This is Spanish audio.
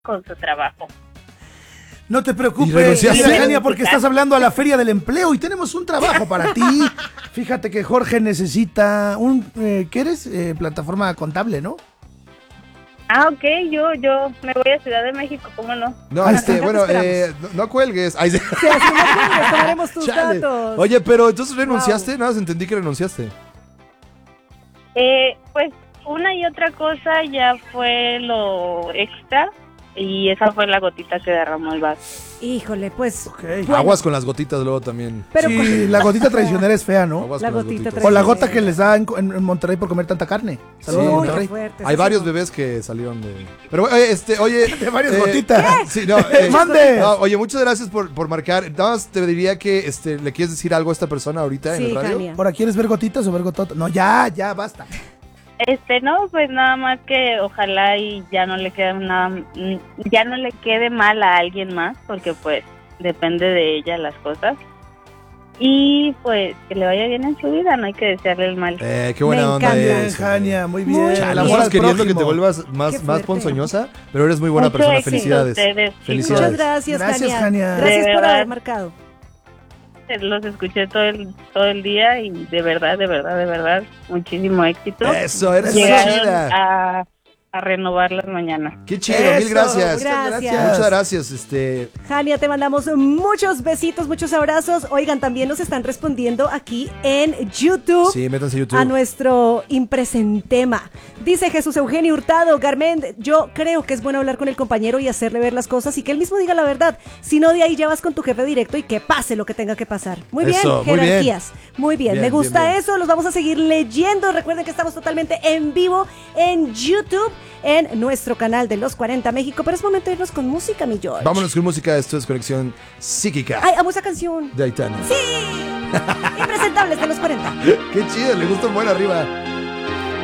con su trabajo. No te ¿Y preocupes, renunciaste? querida Jania, porque estás hablando a la Feria del Empleo y tenemos un trabajo para ti. Fíjate que Jorge necesita ¿qué eres? Plataforma contable, ¿no? Ah, ok, yo me voy a Ciudad de México, ¿cómo no? No, Acá bueno, te no cuelgues. Ay, sí. Si así no quieres, tomaremos tus Chale. datos. Oye, pero entonces renunciaste, nada más entendí que renunciaste. Pues una y otra cosa ya fue lo extra y esa fue la gotita que derramó el vaso. Híjole, pues. Ok. Bueno, Aguas con las gotitas luego también. pero Sí, la gotita traicionera es fea, ¿no? Aguas La con las gotita gotitas. O la traicionera. gota que les da en Monterrey por comer tanta carne. Saludos, Sí, Uy, Monterrey. qué fuerte. Hay sí, varios sí. bebés que salieron de... Pero oye... De varias gotitas. Sí, no, ¡Mande! no, oye, muchas gracias por marcar. Nada más te diría que le quieres decir algo a esta persona ahorita en Sí, el radio. Jania. ¿Ahora quieres ver gotitas o ver gototas? No, ya, basta. No, pues nada más que ojalá y ya no le quede nada, ya no le quede mal a alguien más, porque pues depende de ella las cosas. Y pues que le vaya bien en su vida, no hay que desearle el mal. Qué buena Me onda encanta. Bien, es. Jania, muy Muy bien. bien. A El lo amor mejor al queriendo que te prójimo. vuelvas Qué más fuerte. ponzoñosa, pero eres muy buena Mucho persona. éxito a Felicidades. ustedes, Felicidades. Muchas gracias, Gracias, Jania. Gracias De por verdad. haber marcado. Los escuché todo el día y de verdad, muchísimo éxito. Eso, eres una Llegaron chida. a renovar las mañanas. Qué chido, Eso, mil gracias. muchas gracias. Muchas gracias. Jania, te mandamos muchos besitos, muchos abrazos. Oigan, también nos están respondiendo aquí en YouTube. Sí, métanse a YouTube. A nuestro impresentema. Dice Jesús Eugenio Hurtado, Garment, yo creo que es bueno hablar con el compañero y hacerle ver las cosas y que él mismo diga la verdad. Si no, de ahí ya vas con tu jefe directo y que pase lo que tenga que pasar. Muy bien, Eso, muy bien. jerarquías. Muy bien, Bien, me gusta bien, bien. eso. Los vamos a seguir leyendo. Recuerden que estamos totalmente en vivo en YouTube, en nuestro canal de Los 40 México. Pero es momento de irnos con música, mi George. Vámonos con música. Esto es Conexión Psíquica Ay, amo esa canción. de Aitana. Sí, impresentables de Los 40. Qué chido, le gusta un buen arriba.